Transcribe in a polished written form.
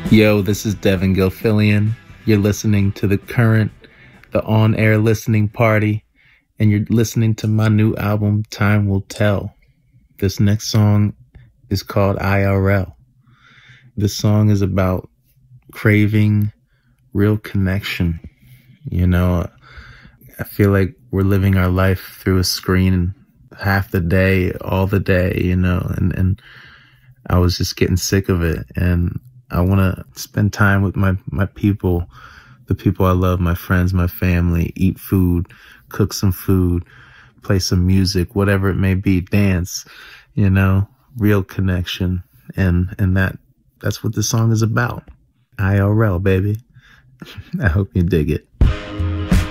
Yo, this is Devin Gilfillian. You're listening to the on-air listening party, and you're listening to my new album, Time Will Tell. This next song is called IRL. This song is about craving real connection. You know, I feel like we're living our life through a screen half the day, all the day, and I was just getting sick of it. And I want to spend time with my people, the people I love, my friends, my family, eat food, cook some food, play some music, whatever it may be, dance, real connection. And that's what this song is about. IRL, baby. I hope you dig it.